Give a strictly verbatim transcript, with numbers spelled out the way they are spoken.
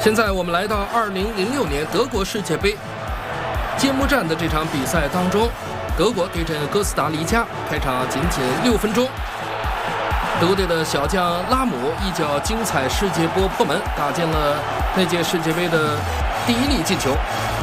现在我们来到二零零六年德国世界杯揭幕战的这场比赛当中，德国对阵哥斯达黎加，开场仅仅六分钟，德国队的小将拉姆一脚精彩世界波破门，打进了那届世界杯的第一粒进球。